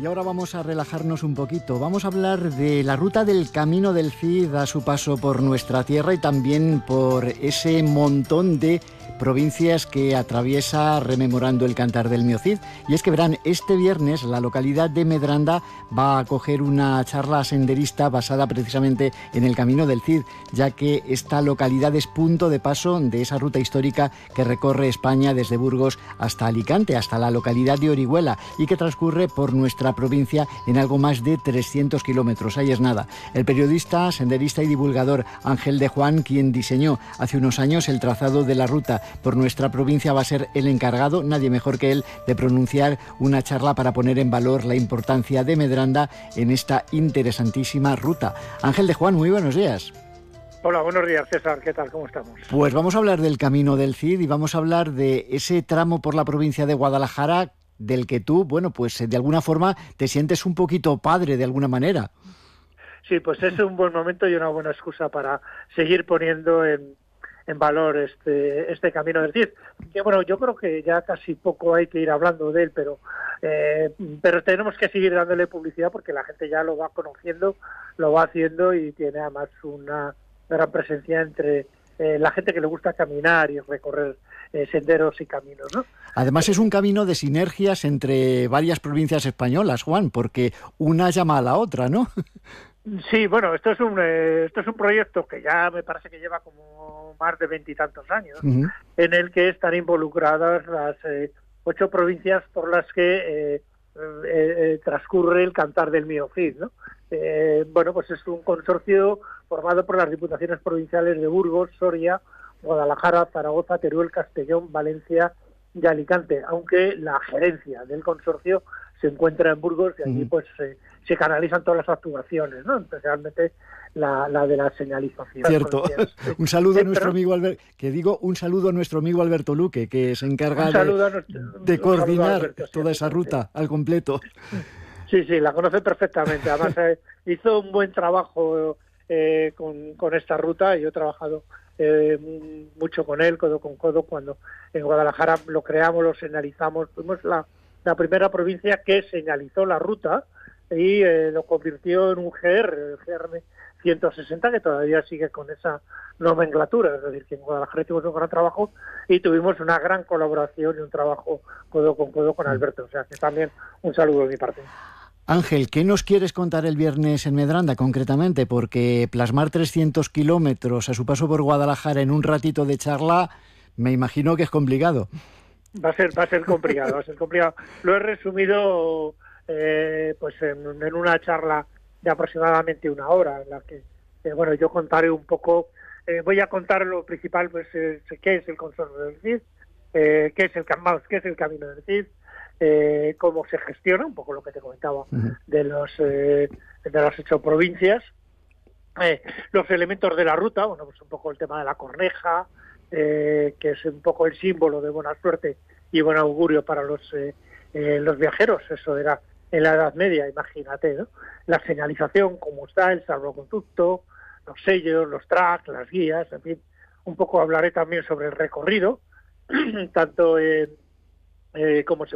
Y ahora vamos a relajarnos un poquito. Vamos a hablar de la ruta del Camino del Cid a su paso por nuestra tierra y también por ese montón de provincias que atraviesa rememorando el Cantar del Mio Cid. Y es que verán, este viernes la localidad de Medranda va a acoger una charla senderista basada precisamente en el Camino del Cid, ya que esta localidad es punto de paso de esa ruta histórica que recorre España desde Burgos hasta Alicante, hasta la localidad de Orihuela, y que transcurre por nuestra provincia en algo más de 300 kilómetros. Ahí es nada. El periodista, senderista y divulgador Ángel de Juan, quien diseñó hace unos años el trazado de la ruta por nuestra provincia, va a ser el encargado, nadie mejor que él, de pronunciar una charla para poner en valor la importancia de Medranda en esta interesantísima ruta. Ángel de Juan, muy buenos días. Hola, buenos días, César. ¿Qué tal? ¿Cómo estamos? Pues vamos a hablar del Camino del Cid y vamos a hablar de ese tramo por la provincia de Guadalajara del que tú, bueno, pues de alguna forma te sientes un poquito padre de alguna manera. Sí, pues es un buen momento y una buena excusa para seguir poniendo en valor este Camino del Cid. Que bueno, yo creo que ya casi poco hay que ir hablando de él, pero tenemos que seguir dándole publicidad porque la gente ya lo va conociendo, lo va haciendo y tiene además una gran presencia entre la gente que le gusta caminar y recorrer senderos y caminos, ¿no? Además es un camino de sinergias entre varias provincias españolas, Juan, porque una llama a la otra, ¿no? Sí, bueno, esto es un proyecto que ya me parece que lleva como más de 20 y tantos años, uh-huh, en el que están involucradas las 8 provincias por las que transcurre el Cantar del Mio Cid, ¿no? Bueno, pues es un consorcio formado por las diputaciones provinciales de Burgos, Soria, Guadalajara, Zaragoza, Teruel, Castellón, Valencia y Alicante, aunque la gerencia del consorcio se encuentra en Burgos y allí pues se canalizan todas las actuaciones, ¿no? Especialmente la de la señalización. Cierto. Un saludo a nuestro amigo Alberto Luque, que se encarga de coordinar toda esa ruta al completo. Sí, la conoce perfectamente. Además hizo un buen trabajo con esta ruta y yo he trabajado mucho con él, codo con codo, cuando en Guadalajara lo creamos, lo señalizamos. Fuimos la primera provincia que señalizó la ruta y lo convirtió en un el GR 160, que todavía sigue con esa nomenclatura. Es decir, que en Guadalajara tuvimos un gran trabajo y tuvimos una gran colaboración y un trabajo codo con codo con Alberto. O sea, que también un saludo de mi parte. Ángel, ¿qué nos quieres contar el viernes en Medranda concretamente? Porque plasmar 300 kilómetros a su paso por Guadalajara en un ratito de charla, me imagino que es complicado. Va a ser complicado. Lo he resumido pues en una charla de aproximadamente 1 hora, en la que bueno, yo contaré un poco, voy a contar lo principal, pues qué es el Consorcio del Cid, qué es el Camino del Cid, cómo se gestiona, un poco lo que te comentaba de las 8 provincias, los elementos de la ruta, bueno, pues un poco el tema de la corneja, que es un poco el símbolo de buena suerte y buen augurio para los viajeros. Eso era en la Edad Media, imagínate, ¿no? La señalización, cómo está, el salvoconducto, los sellos, los tracks, las guías, en fin. Un poco hablaré también sobre el recorrido, tanto